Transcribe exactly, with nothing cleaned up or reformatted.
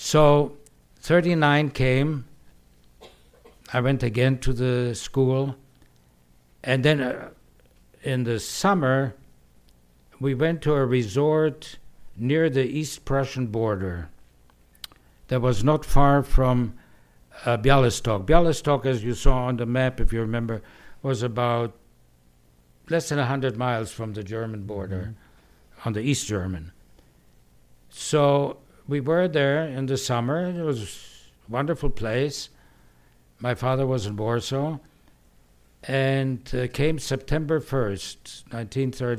So thirty-nine came. I went again to the school. And then uh, in the summer, we went to a resort near the East Prussian border that was not far from uh, Bialystok. Bialystok, as you saw on the map, if you remember, was about less than one hundred miles from the German border, mm-hmm. on the East German. So we were there in the summer. It was a wonderful place. My father was in Warsaw. And uh, came September first, nineteen thirty.